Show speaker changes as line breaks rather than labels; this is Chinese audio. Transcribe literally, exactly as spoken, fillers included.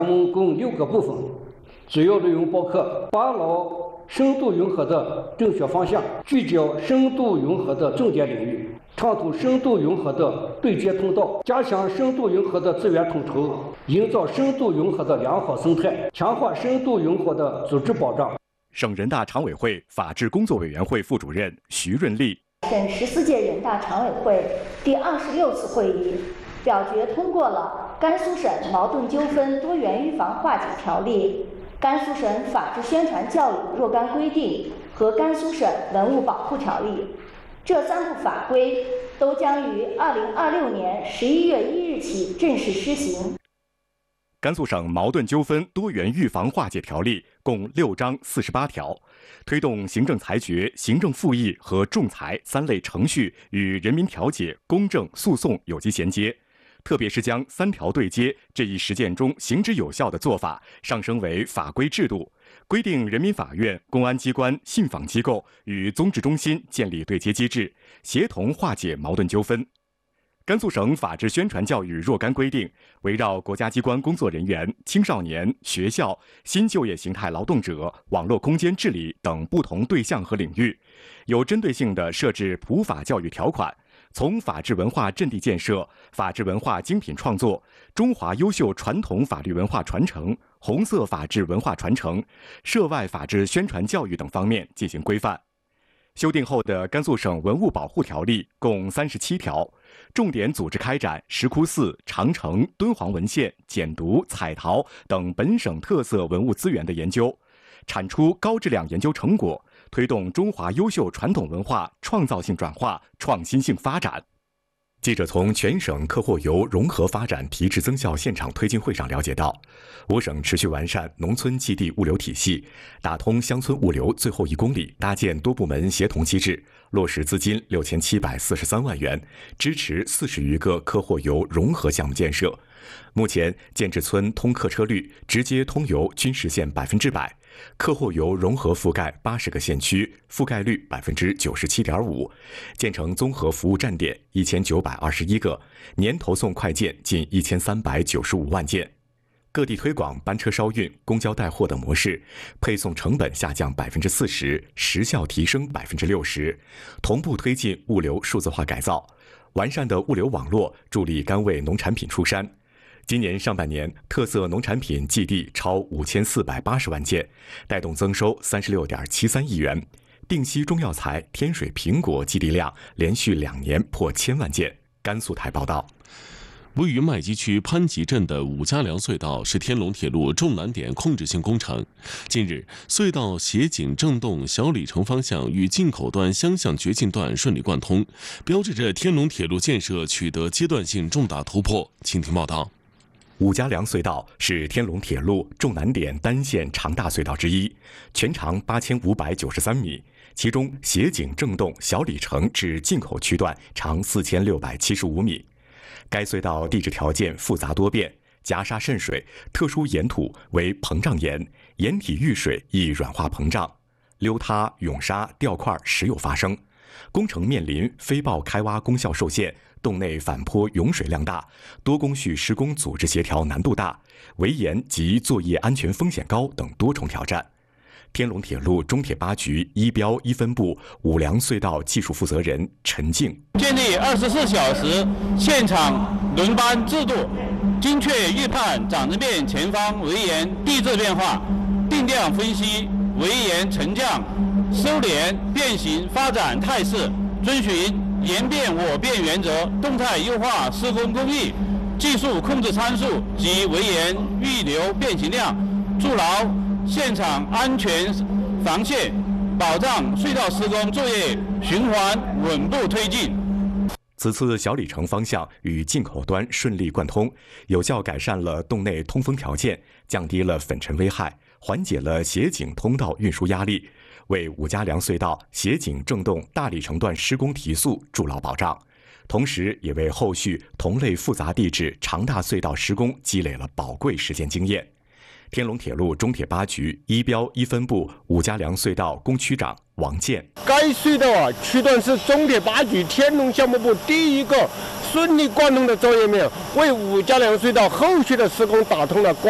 项目共六个部分，主要内容包括把牢深度融合的正确方向，聚焦深度融合的重点领域，创图深度融合的对接通道，加强深度融合的资源统筹，营造深度融合的良好生态，强化深度融合的组织保障。
省人大常委会法制工作委员会副主任徐润利，
省十四届人大常委会第二十六次会议表决通过了甘肃省矛盾纠纷多元预防化解条例、甘肃省法治宣传教育若干规定和甘肃省文物保护条例。这三部法规都将于二零二六年十一月一日起正式施行。
甘肃省矛盾纠纷多元预防化解条例共六章四十八条，推动行政裁决、行政复议和仲裁三类程序与人民调解、公正诉讼有机衔接，特别是将三条对接这一实践中行之有效的做法上升为法规制度，规定人民法院、公安机关、信访机构与综治中心建立对接机制，协同化解矛盾纠纷。甘肃省法治宣传教育若干规定围绕国家机关工作人员、青少年、学校、新就业形态劳动者、网络空间治理等不同对象和领域，有针对性地设置普法教育条款，从法治文化阵地建设、法治文化精品创作、中华优秀传统法律文化传承、红色法治文化传承、涉外法治宣传教育等方面进行规范。修订后的甘肃省文物保护条例共三十七条，重点组织开展石窟寺、长城、敦煌文献、简牍、彩陶等本省特色文物资源的研究，产出高质量研究成果，推动中华优秀传统文化创造性转化、创新性发展。记者从全省客货游融合发展提质增效现场推进会上了解到，我省持续完善农村基地物流体系，打通乡村物流最后一公里，搭建多部门协同机制，落实资金六千七百四十三万元，支持四十余个客货游融合项目建设。目前，建制村通客车率、直接通邮均实现百分之百，客货游融合覆盖八十个县区，覆盖率百分之九十七点五，建成综合服务站点一千九百二十一个，年投送快件近一千三百九十五万件。各地推广班车捎运、公交带货等模式，配送成本下降百分之四十，时效提升百分之六十，同步推进物流数字化改造，完善的物流网络助力甘味农产品出山。今年上半年，特色农产品寄递超五千四百八十万件，带动增收三十六点七三亿元。定西中药材、天水苹果寄递量连续两年破千万件。甘肃台报道。
位于麦积区潘集镇的五家梁隧道是天龙铁路重难点控制性工程。近日，隧道斜井正洞小里程方向与进口端相向绝境段顺利贯通，标志着天龙铁路建设取得阶段性重大突破。请听报道。
五家梁隧道是天龙铁路重难点单线长大隧道之一，全长八千五百九十三米，其中斜井正洞小里程至进口区段长四千六百七十五米。该隧道地质条件复杂多变，夹沙渗水，特殊岩土为膨胀岩，岩体遇水易软化膨胀，溜塌、涌沙、掉块时有发生。工程面临飞刨开挖功效受限，洞内反坡涌水量大，多工序施工组织协调难度大，围岩及作业安全风险高等多重挑战。天龙铁路中铁八局一标一分部五梁隧道技术负责人陈静，
建立二十四小时现场轮班制度，精确预判长子面前方围岩地质变化，定量分析围岩沉降、收敛、变形发展态势，遵循言变我变原则，动态优化施工工艺、技术控制参数及围岩预留变形量，筑牢现场安全防线，保障隧道施工作业循环稳步推进。
此次小里程方向与进口端顺利贯通，有效改善了洞内通风条件，降低了粉尘危害，缓解了斜井通道运输压力，为五家梁隧道斜井正洞大里程段施工提速筑牢保障，同时也为后续同类复杂地质长大隧道施工积累了宝贵实践经验。天龙铁路中铁八局一标一分部五家梁隧道工区长王健，
该隧道啊区段是中铁八局天龙项目部第一个顺利贯通的作业面，为五家梁隧道后续的施工打通了关